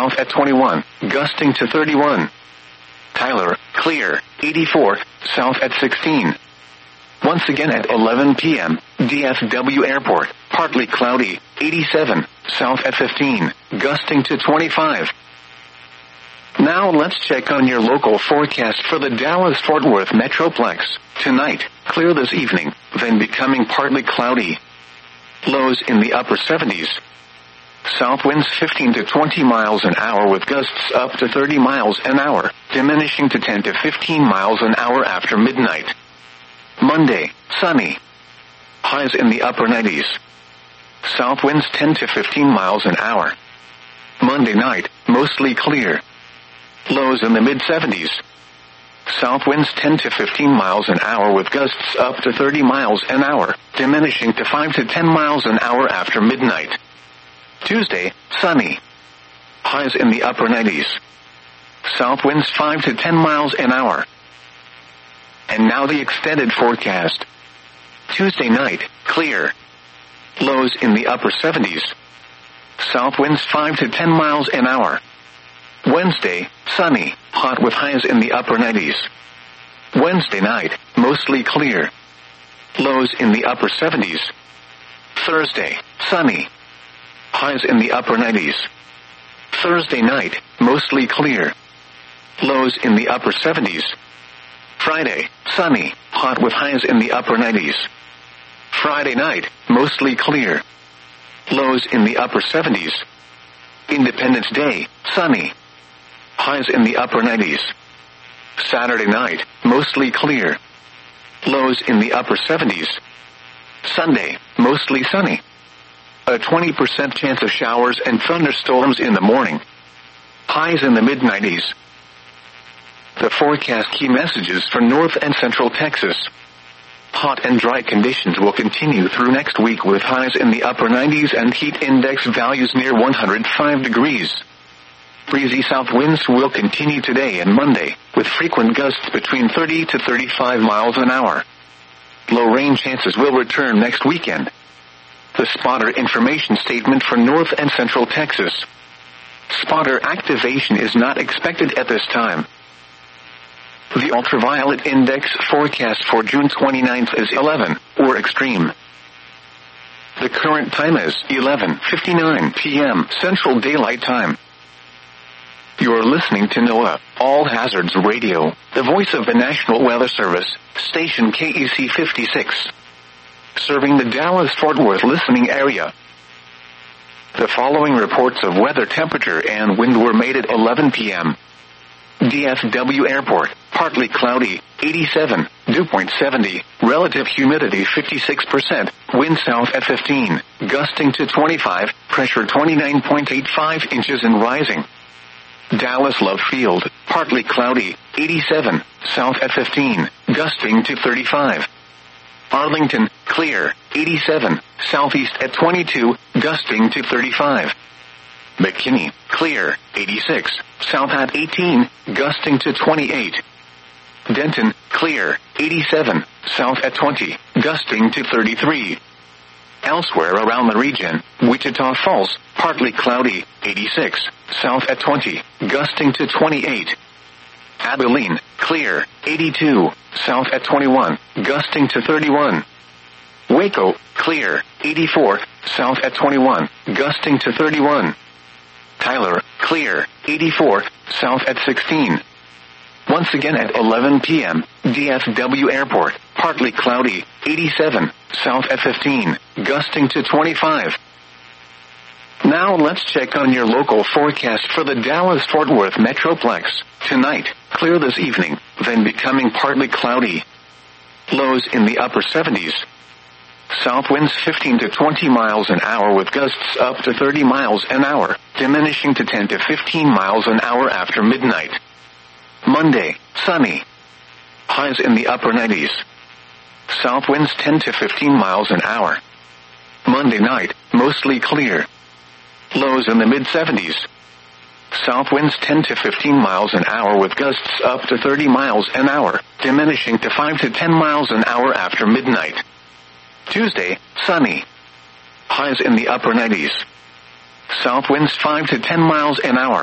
south at 21, gusting to 31. Tyler, clear, 84, south at 16. Once again at 11 p.m., DFW Airport, partly cloudy, 87, south at 15, gusting to 25. Now let's check on your local forecast for the Dallas-Fort Worth Metroplex. Tonight, clear this evening, then becoming partly cloudy. Lows in the upper 70s. South winds 15 to 20 miles an hour with gusts up to 30 miles an hour, diminishing to 10 to 15 miles an hour after midnight. Monday, sunny. Highs in the upper 90s. South winds 10 to 15 miles an hour. Monday night, mostly clear. Lows in the mid-70s. South winds 10 to 15 miles an hour with gusts up to 30 miles an hour, diminishing to 5 to 10 miles an hour after midnight. Tuesday, sunny. Highs in the upper 90s. South winds 5 to 10 miles an hour. And now the extended forecast. Tuesday night, clear. Lows in the upper 70s. South winds 5 to 10 miles an hour. Wednesday, sunny, hot with highs in the upper 90s. Wednesday night, mostly clear. Lows in the upper 70s. Thursday, sunny. Highs in the upper 90s. Thursday night, mostly clear. Lows in the upper 70s. Friday, sunny, hot with highs in the upper 90s. Friday night, mostly clear. Lows in the upper 70s. Independence Day, sunny. Highs in the upper 90s. Saturday night, mostly clear. Lows in the upper 70s. Sunday, mostly sunny. A 20% chance of showers and thunderstorms in the morning. Highs in the mid-90s. The forecast key messages for North and Central Texas. Hot and dry conditions will continue through next week with highs in the upper 90s and heat index values near 105 degrees. Breezy south winds will continue today and Monday, with frequent gusts between 30 to 35 miles an hour. Low rain chances will return next weekend. The spotter information statement for North and Central Texas. Spotter activation is not expected at this time. The ultraviolet index forecast for June 29th is 11, or extreme. The current time is 11:59 p.m. Central Daylight Time. You're listening to NOAA, All Hazards Radio, the voice of the National Weather Service, station KEC 56. Serving the Dallas-Fort Worth listening area. The following reports of weather temperature and wind were made at 11 p.m. DFW Airport, partly cloudy, 87, dew point 70, relative humidity 56%, wind south at 15, gusting to 25, pressure 29.85 inches and rising. Dallas Love Field, partly cloudy, 87, south at 15, gusting to 35. Arlington, clear, 87, southeast at 22, gusting to 35. McKinney, clear, 86, south at 18, gusting to 28. Denton, clear, 87, south at 20, gusting to 33. Elsewhere around the region, Wichita Falls, partly cloudy, 86, south at 20, gusting to 28. Abilene, clear, 82, south at 21, gusting to 31. Waco, clear, 84, south at 21, gusting to 31. Tyler, clear, 84, south at 16. Once again at 11 p.m., DFW Airport, partly cloudy, 87, south at 15, gusting to 25. Now let's check on your local forecast for the Dallas-Fort Worth Metroplex. Tonight, clear this evening, then becoming partly cloudy. Lows in the upper 70s. South winds 15 to 20 miles an hour with gusts up to 30 miles an hour, diminishing to 10 to 15 miles an hour after midnight. Monday, sunny. Highs in the upper 90s. South winds 10 to 15 miles an hour. Monday night, mostly clear. Lows in the mid-70s. South winds 10 to 15 miles an hour with gusts up to 30 miles an hour, diminishing to 5 to 10 miles an hour after midnight. Tuesday, sunny. Highs in the upper 90s. South winds 5 to 10 miles an hour.